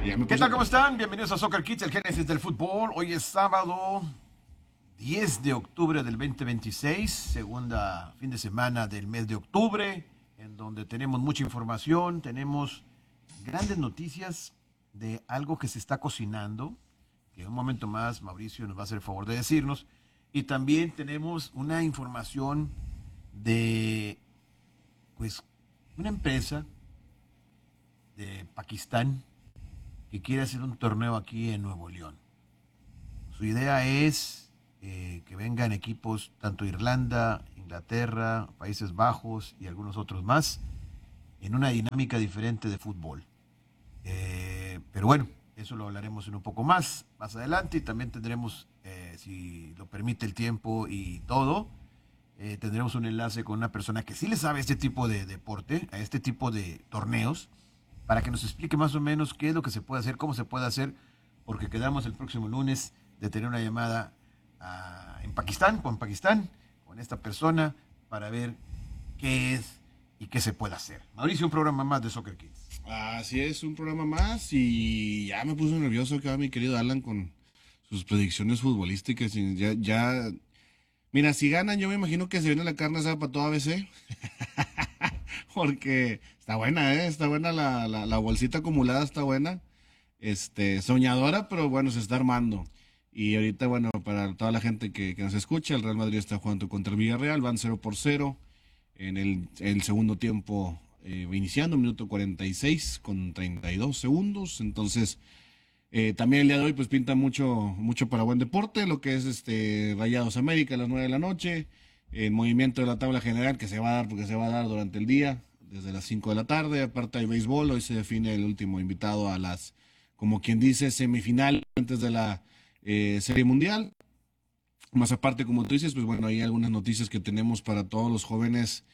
Ya me ¿Qué puse. tal? ¿Cómo están? Bienvenidos a Soccer Kids, el génesis del fútbol. Hoy es sábado 10 de octubre del 2026, segunda fin de semana del mes de octubre, en donde tenemos mucha información, tenemos grandes noticias de algo que se está cocinando, que en un momento más Mauricio nos va a hacer el favor de decirnos, y también tenemos una información de, pues, una empresa de Pakistán que quiere hacer un torneo aquí en Nuevo León. Su idea es que vengan equipos tanto Irlanda, Inglaterra, Países Bajos y algunos otros más en una dinámica diferente de fútbol. Pero bueno, eso lo hablaremos en un poco más adelante y también tendremos, si lo permite el tiempo y todo, tendremos un enlace con una persona que sí le sabe a este tipo de deporte, a este tipo de torneos, para que nos explique más o menos qué es lo que se puede hacer, cómo se puede hacer, porque quedamos el próximo lunes de tener una llamada en Pakistán, con esta persona, para ver qué es y qué se puede hacer. Mauricio, un programa más de Soccer Kids. Así es, un programa más y ya me puso nervioso acá mi querido Alan con sus predicciones futbolísticas. Y mira, si ganan yo me imagino que se viene la carne asada para toda ABC, porque está buena, está buena la bolsita acumulada, está buena, soñadora, pero bueno, se está armando. Y ahorita, bueno, para toda la gente que nos escucha, el Real Madrid está jugando contra el Villarreal, van 0-0 en el segundo tiempo, iniciando, minuto 46 con 32 segundos. Entonces, también el día de hoy pues pinta mucho para buen deporte, lo que es Rayados América a las 9 de la noche, el movimiento de la tabla general que se va a dar porque se va a dar durante el día, desde las 5 de la tarde, aparte hay béisbol, hoy se define el último invitado a las, como quien dice, semifinal antes de la Serie Mundial. Más aparte, como tú dices, pues bueno, hay algunas noticias que tenemos para todos los jóvenes,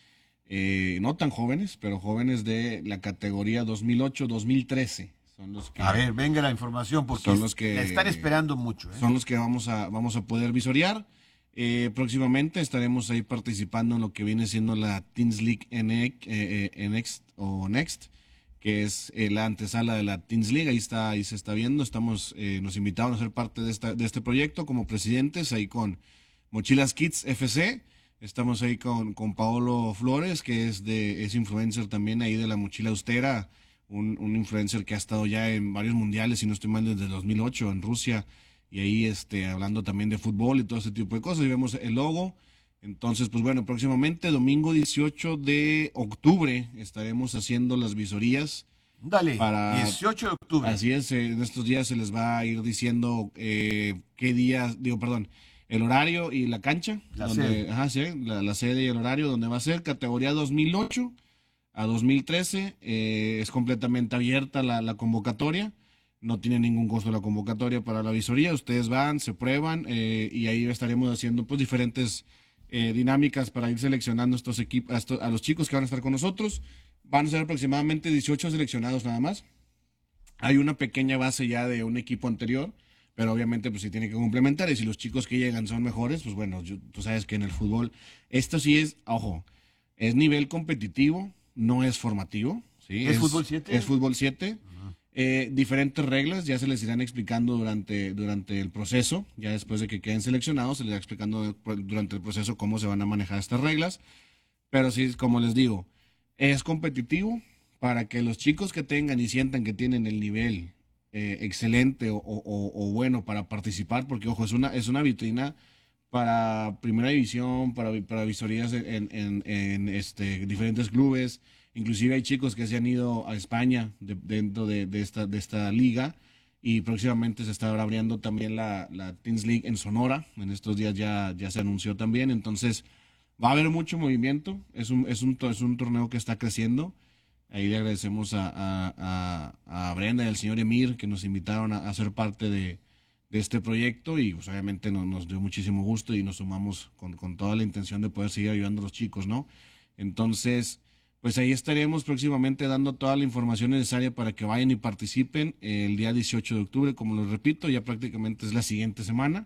no tan jóvenes, pero jóvenes de la categoría 2008-2013. Son los que, A ver, venga la información, porque son los la están que, esperando mucho. son los que vamos a poder visorear. Próximamente estaremos ahí participando en lo que viene siendo la Teens League Next, o Next, que es la antesala de la Teens League. Ahí se está viendo. Nos invitaron a ser parte de este proyecto como presidentes, ahí con Mochilas Kids FC. Estamos ahí con Paolo Flores, que es influencer también ahí de la mochila austera, un influencer que ha estado ya en varios mundiales, si no estoy mal, desde el 2008 en Rusia, y ahí hablando también de fútbol y todo ese tipo de cosas. Y vemos el logo. Entonces, pues bueno, próximamente, domingo 18 de octubre, estaremos haciendo las visorías Dale, para, 18 de octubre. así es, en estos días se les va a ir diciendo qué días, perdón, el horario y la cancha, La sede. ajá, sí, la sede y el horario donde va a ser, categoría 2008 a 2013, es completamente abierta la convocatoria. No tiene ningún costo la convocatoria para la visoría. Ustedes van, se prueban, y ahí estaremos haciendo pues diferentes dinámicas para ir seleccionando estos equipos, a los chicos que van a estar con nosotros. Van a ser aproximadamente 18 seleccionados nada más. Hay una pequeña base ya de un equipo anterior, pero obviamente pues se tiene que complementar, y si los chicos que llegan son mejores, pues bueno, tú sabes que en el fútbol esto sí es, ojo, es nivel competitivo, no es formativo, ¿sí? ¿Es fútbol 7? Es fútbol 7. Diferentes reglas ya se les irán explicando durante el proceso, ya después de que queden seleccionados, se les irá explicando durante el proceso cómo se van a manejar estas reglas, pero sí, como les digo, es competitivo para que los chicos que tengan y sientan que tienen el nivel excelente o bueno para participar, porque ojo, es una vitrina para primera división, para visorías en diferentes clubes. Inclusive hay chicos que se han ido a España dentro de esta liga, y próximamente se está abriendo también la Teens League en Sonora. En estos días ya se anunció también. Entonces va a haber mucho movimiento. Es un torneo que está creciendo. Ahí le agradecemos a Brenda y al señor Emir que nos invitaron a ser parte de este proyecto, y pues obviamente nos dio muchísimo gusto y nos sumamos con toda la intención de poder seguir ayudando a los chicos, ¿no? Entonces, pues ahí estaremos próximamente dando toda la información necesaria para que vayan y participen el día 18 de octubre, como les repito, ya prácticamente es la siguiente semana.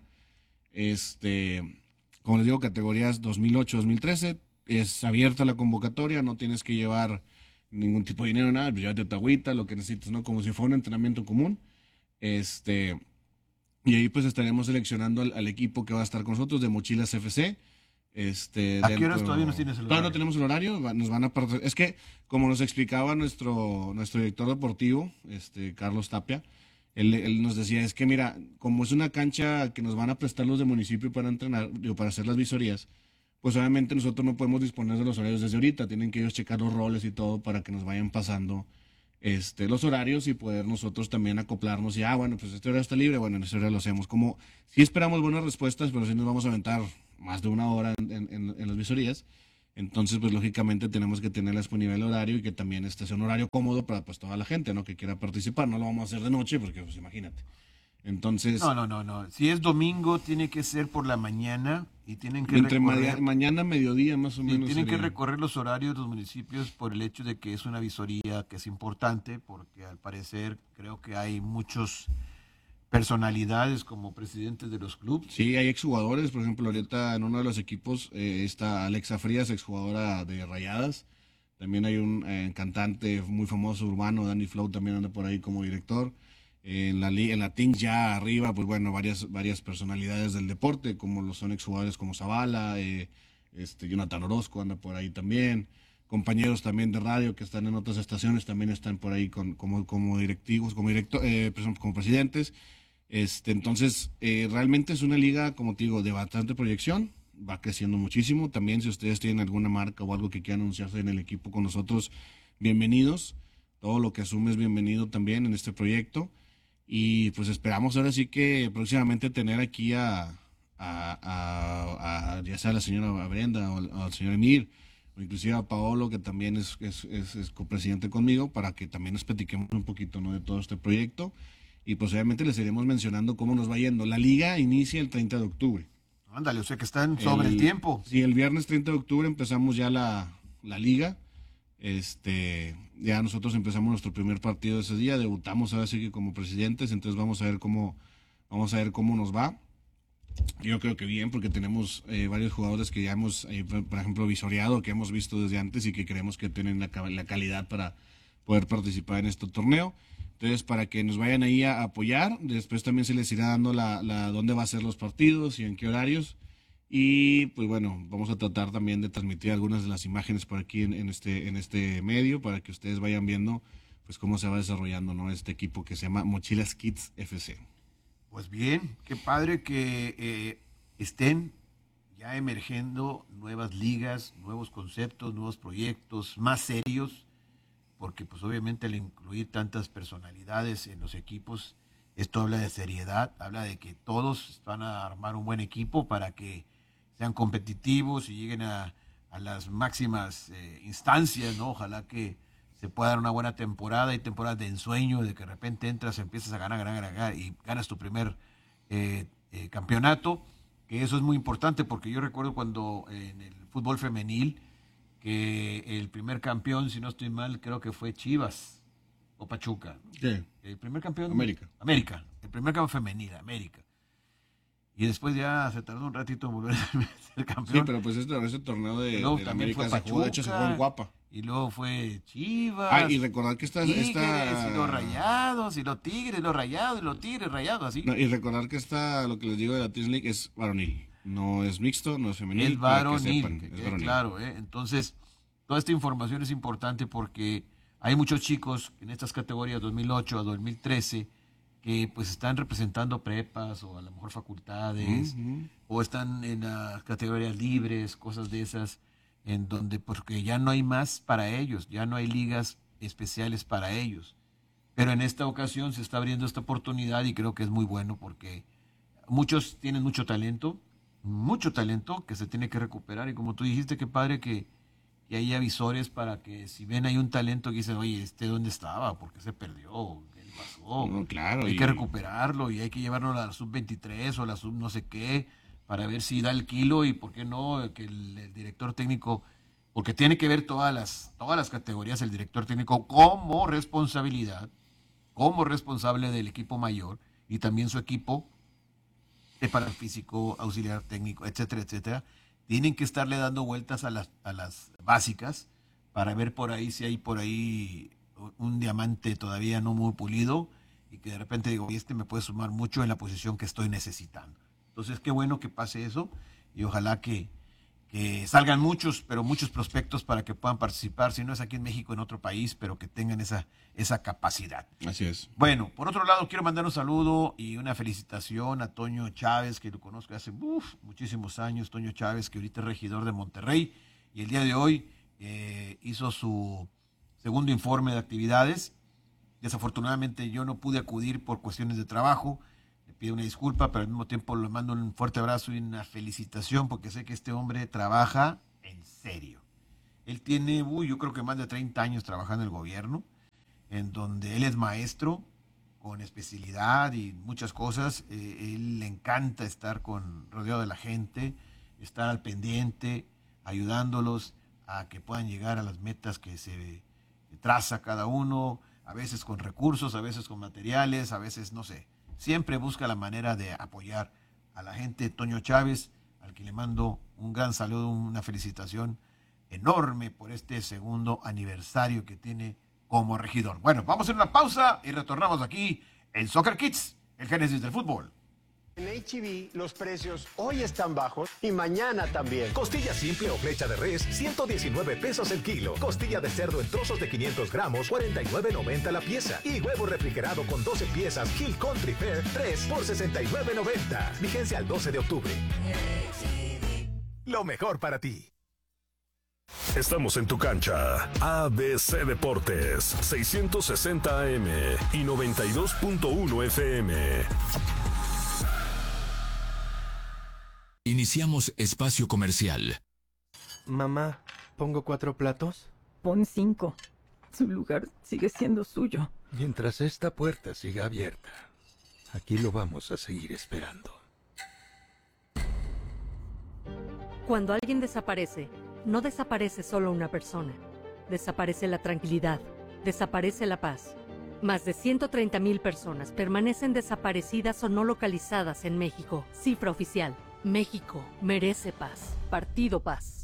Como les digo, categorías 2008-2013, es abierta la convocatoria, no tienes que llevar ningún tipo de dinero, nada, pues llévate tu agüita, lo que necesites, ¿no? Como si fuera un entrenamiento común. Este, y ahí pues estaremos seleccionando al equipo que va a estar con nosotros de Mochilas FC. ¿A qué horas todavía no tienes el Todavía no horario? tenemos el horario, nos van a es que como nos explicaba nuestro director deportivo, Carlos Tapia, él nos decía, es que mira, como es una cancha que nos van a prestar los de municipio para entrenar, digo, para hacer las visorías, pues obviamente nosotros no podemos disponer de los horarios desde ahorita, tienen que ellos checar los roles y todo para que nos vayan pasando los horarios y poder nosotros también acoplarnos y, bueno, pues este horario está libre, bueno, en ese horario lo hacemos. Como si esperamos buenas respuestas, pero si nos vamos a aventar más de una hora en las visorías, entonces pues lógicamente tenemos que tener la disponibilidad del horario y que también sea un horario cómodo para pues toda la gente, ¿no? Que quiera participar, no lo vamos a hacer de noche porque pues imagínate. Entonces, No, no, no, no. Si es domingo, tiene que ser por la mañana y tienen que entre recorrer, mañana, mediodía más o sí, menos tienen que sería. recorrer los horarios de los municipios por el hecho de que es una visoría que es importante, porque al parecer creo que hay muchos personalidades como presidentes de los clubes. Sí, hay exjugadores, por ejemplo, ahorita en uno de los equipos está Alexa Frías, exjugadora de Rayadas. También hay un cantante muy famoso urbano, Danny Flow, también anda por ahí como director. En la Things ya arriba, pues bueno, varias personalidades del deporte, como lo son exjugadores como Zavala, Jonathan Orozco anda por ahí también. Compañeros también de radio que están en otras estaciones también están por ahí como directivos, como presidentes. Entonces, realmente es una liga, como te digo, de bastante proyección, va creciendo muchísimo. También si ustedes tienen alguna marca o algo que quieran anunciarse en el equipo con nosotros, bienvenidos. Todo lo que asume es bienvenido también en este proyecto. Y pues esperamos ahora sí que próximamente tener aquí ya sea la señora Brenda o al señor Emir, o inclusive a Paolo, que también es copresidente conmigo, para que también nos platiquemos un poquito, ¿no?, de todo este proyecto. Y pues obviamente les iremos mencionando cómo nos va yendo. La liga inicia el 30 de octubre. Ándale, o sea que están sobre el tiempo. Sí, el viernes 30 de octubre empezamos ya la liga. Ya nosotros empezamos nuestro primer partido ese día, debutamos ahora sí que como presidentes, entonces vamos a ver cómo nos va. Yo creo que bien, porque tenemos varios jugadores que ya hemos, por ejemplo, visoreado, que hemos visto desde antes y que creemos que tienen la calidad para poder participar en este torneo. Entonces, para que nos vayan ahí a apoyar, después también se les irá dando dónde va a ser los partidos y en qué horarios. Y pues bueno, vamos a tratar también de transmitir algunas de las imágenes por aquí en este medio para que ustedes vayan viendo pues cómo se va desarrollando, ¿no?, este equipo que se llama Mochilas Kids FC. Pues bien, qué padre que estén ya emergiendo nuevas ligas, nuevos conceptos, nuevos proyectos más serios, porque pues obviamente al incluir tantas personalidades en los equipos, esto habla de seriedad, habla de que todos van a armar un buen equipo para que sean competitivos y lleguen a las máximas instancias, ¿no? Ojalá que se pueda dar una buena temporada y temporadas de ensueño, de que de repente entras, empiezas a ganar y ganas tu primer campeonato, que eso es muy importante porque yo recuerdo cuando en el fútbol femenil, que el primer campeón, si no estoy mal, creo que fue Chivas o Pachuca. ¿Qué? El primer campeón. América. América. El primer campeón femenil, América. Y después ya se tardó un ratito en volver a ser campeón. Sí, pero pues ese torneo de luego la también América fue se jugó, de hecho se jugó en Guapa. Y luego fue Chivas. Y recordar que Tigres, y los Rayados, y los Tigres, los Rayados, y los Tigres Rayados, así. No, y recordar que lo que les digo de la Teams League es varonil. No es mixto, no es femenil. Es para que varonil, sepan, es varonil. claro. Entonces, toda esta información es importante porque hay muchos chicos en estas categorías 2008 a 2013 que pues están representando prepas o a lo mejor facultades, o están en las categorías libres, cosas de esas, en donde porque ya no hay más para ellos, ya no hay ligas especiales para ellos. Pero en esta ocasión se está abriendo esta oportunidad y creo que es muy bueno porque muchos tienen mucho talento que se tiene que recuperar, y como tú dijiste, qué padre que hay avisores para que si ven hay un talento que dicen, oye, ¿dónde estaba? ¿Por qué se perdió? ¿Qué le pasó? No, claro. Hay que recuperarlo y hay que llevarlo a la sub-23 o a la sub no sé qué para ver si da el kilo, y por qué no, que el director técnico, porque tiene que ver todas las categorías, el director técnico como responsabilidad, como responsable del equipo mayor, y también su equipo de parafísico, auxiliar técnico, etcétera, etcétera, tienen que estarle dando vueltas a las básicas para ver por ahí si hay por ahí un diamante todavía no muy pulido y que de repente digo, y este me puede sumar mucho en la posición que estoy necesitando. Entonces, qué bueno que pase eso y ojalá que salgan muchos, pero muchos prospectos para que puedan participar, si no es aquí en México, en otro país, pero que tengan esa capacidad. Así es. Bueno, por otro lado, quiero mandar un saludo y una felicitación a Toño Chávez, que lo conozco hace muchísimos años. Toño Chávez, que ahorita es regidor de Monterrey, y el día de hoy hizo su segundo informe de actividades. Desafortunadamente yo no pude acudir por cuestiones de trabajo. Le pido una disculpa, pero al mismo tiempo le mando un fuerte abrazo y una felicitación porque sé que este hombre trabaja en serio. Él tiene, yo creo que más de 30 años trabajando en el gobierno, en donde él es maestro con especialidad y muchas cosas. Él le encanta estar rodeado de la gente, estar al pendiente, ayudándolos a que puedan llegar a las metas que se traza cada uno, a veces con recursos, a veces con materiales, a veces no sé. Siempre busca la manera de apoyar a la gente. Toño Chávez, al que le mando un gran saludo, una felicitación enorme por este segundo aniversario que tiene como regidor. Bueno, vamos a hacer una pausa y retornamos aquí en Soccer Kids, el génesis del fútbol. En H-E-B los precios hoy están bajos y mañana también. Costilla simple o flecha de res, 119 pesos el kilo. Costilla de cerdo en trozos de 500 gramos, 49.90 la pieza. Y huevo refrigerado con 12 piezas Hill Country Fair, 3 por 69.90. Vigencia al 12 de octubre. Lo mejor para ti. Estamos en tu cancha. ABC Deportes, 660 AM y 92.1 FM. Iniciamos espacio comercial. Mamá, ¿pongo 4 platos? Pon 5. Su lugar sigue siendo suyo. Mientras esta puerta siga abierta, aquí lo vamos a seguir esperando. Cuando alguien desaparece, no desaparece solo una persona. Desaparece la tranquilidad, desaparece la paz. Más de 130,000 personas permanecen desaparecidas o no localizadas en México. Cifra oficial. México merece paz. Partido Paz.